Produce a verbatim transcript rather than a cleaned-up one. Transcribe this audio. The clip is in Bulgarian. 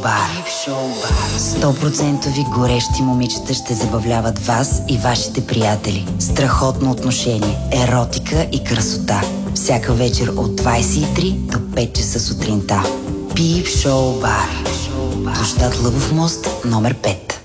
бар. сто процента горещи момичета ще забавляват вас и вашите приятели. Страхотно отношение, еротика и красота. Всяка вечер от двайсет и три до пет часа сутринта. Пип Шоу Бар. Площад Лъвов мост, номер пет.